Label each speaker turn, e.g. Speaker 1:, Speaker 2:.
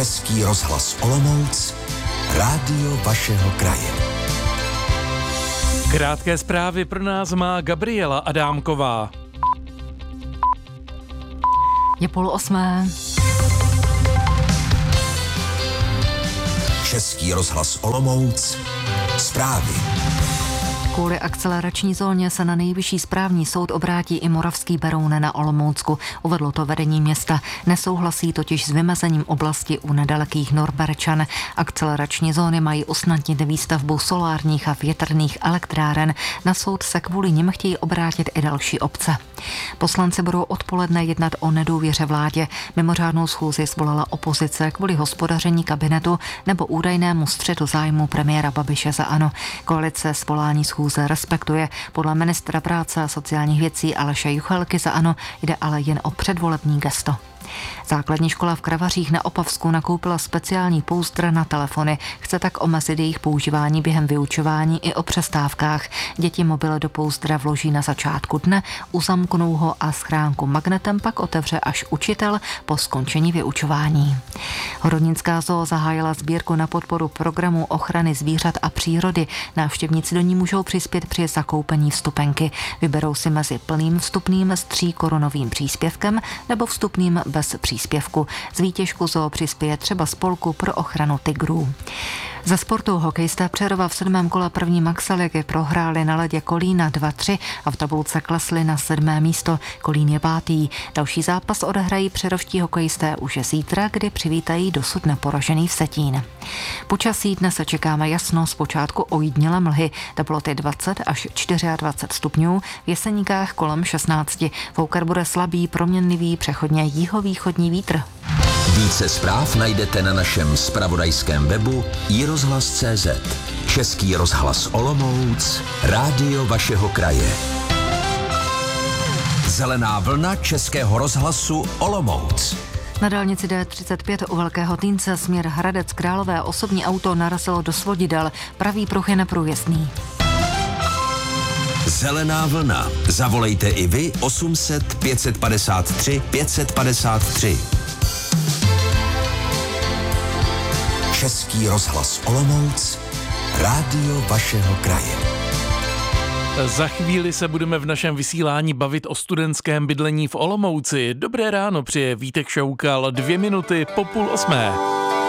Speaker 1: Český rozhlas Olomouc, rádio vašeho kraje.
Speaker 2: Krátké zprávy pro nás má Gabriela Adámková.
Speaker 3: Je 7:30.
Speaker 1: Český rozhlas Olomouc, zprávy.
Speaker 3: Kvůli akcelerační zóně se na Nejvyšší správní soud obrátí i Moravský Beroun na Olomoucku. Uvedlo to vedení města. Nesouhlasí totiž s vymezením oblasti u nedalekých Norberčan. Akcelerační zóny mají usnadnit výstavbu solárních a větrných elektráren. Na soud se kvůli nim chtějí obrátit i další obce. Poslanci budou odpoledne jednat o nedůvěře vládě. Mimořádnou schůzi svolala opozice kvůli hospodaření kabinetu nebo údajnému střetu zájmu premiéra Babiše za ANO. Koalice svolání schůze respektuje. Podle ministra práce a sociálních věcí Aleše Juchelky za ANO jde ale jen o předvolební gesto. Základní škola v Kravařích na Opavsku nakoupila speciální poustr na telefony. Chce tak omezit jejich používání během vyučování i o přestávkách. Děti mobil do poustra vloží na začátku dne, uzamknou ho a schránku magnetem pak otevře až učitel po skončení vyučování. Horodnická zoo zahájila sbírku na podporu programu ochrany zvířat a přírody. Návštěvníci do ní můžou přispět při zakoupení vstupenky. Vyberou si mezi plným vstupným s 3korunovým příspěvkem nebo vstupným bez příspěvku. Z výtěžku zoo přispěje třeba spolku pro ochranu tygrů. Ze sportu hokejisté Přerova v 7. kole první maxaligy prohráli na ledě Kolína 2-3 a v tabulce klesli na 7. místo. Kolín je 5. Další zápas odehrají přerovští hokejisté už zítra, kdy přivítají dosud neporažený Vsetín. Počasí dnes se čekáme jasno, zpočátku ojídnělé mlhy, teploty 20 až 24 stupňů, v Jeseníkách kolem 16. Foukat bude slabý, proměnlivý, přechodně jihovýchodní vítr.
Speaker 1: Více zpráv najdete na našem zpravodajském webu iRozhlas.cz. Český rozhlas Olomouc, rádio vašeho kraje. Zelená vlna Českého rozhlasu Olomouc.
Speaker 3: Na dálnici D35 u Velkého Týnce směr Hradec Králové osobní auto narazilo do svodidel. Pravý pruh je neprůjezdný.
Speaker 1: Zelená vlna. Zavolejte i vy 800 553 553. Český rozhlas Olomouc, rádio vašeho kraje.
Speaker 2: Za chvíli se budeme v našem vysílání bavit o studentském bydlení v Olomouci. Dobré ráno přeje Vítek Šoukal, 2 minuty po 7:30.